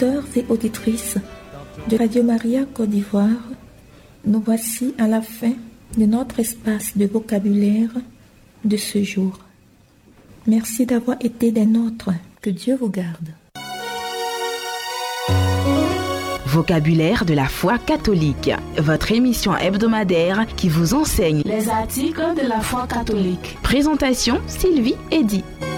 auditeurs et auditrices de Radio Maria Côte d'Ivoire, nous voici à la fin de notre espace de vocabulaire de ce jour. Merci d'avoir été des nôtres. Que Dieu vous garde. Vocabulaire de la foi catholique, votre émission hebdomadaire qui vous enseigne les articles de la foi catholique. Présentation Sylvie Eddy.